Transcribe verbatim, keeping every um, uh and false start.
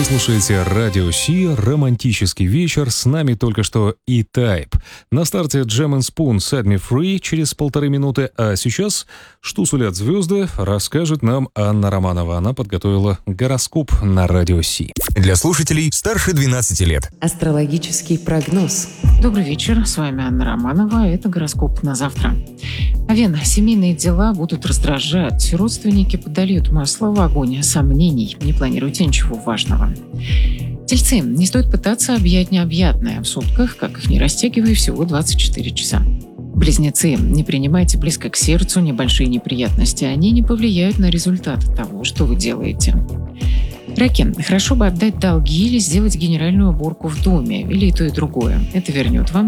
Вы слушаете Радио Си, романтический вечер. С нами только что E-Type. На старте Jam and Spoon Set Me Free через полторы минуты. А сейчас, что сулят звезды, расскажет нам Анна Романова. Она подготовила гороскоп на Радио Си. Для слушателей старше двенадцати лет. Астрологический прогноз. Добрый вечер, с вами Анна Романова. Это гороскоп на завтра. Овен, семейные дела будут раздражать. Родственники подольют масло в огонь сомнений. Не планируйте ничего важного. Тельцы, не стоит пытаться объять необъятное. В сутках, как их не растягивай, всего двадцать четыре часа. Близнецы, не принимайте близко к сердцу небольшие неприятности. Они не повлияют на результат того, что вы делаете. Раки, хорошо бы отдать долги или сделать генеральную уборку в доме, или и то, и другое. Это вернет вам